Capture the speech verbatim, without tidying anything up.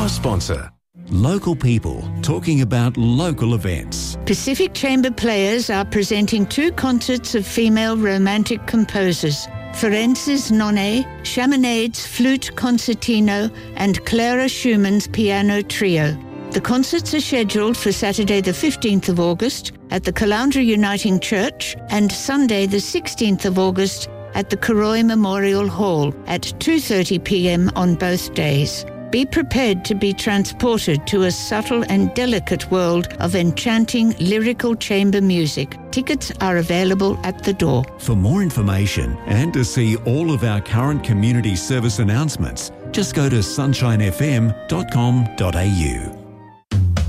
Our sponsor. Local people talking about local events. Pacific Chamber Players are presenting two concerts of female romantic composers, Ferentz's Nonne, Chaminade's Flute Concertino, and Clara Schumann's Piano Trio. The concerts are scheduled for Saturday the fifteenth of August at the Caloundra Uniting Church and Sunday the sixteenth of August at the Karoi Memorial Hall at two thirty p.m. on both days. Be prepared to be transported to a subtle and delicate world of enchanting lyrical chamber music. Tickets are available at the door. For more information and to see all of our current community service announcements, just go to sunshine f m dot com dot a u.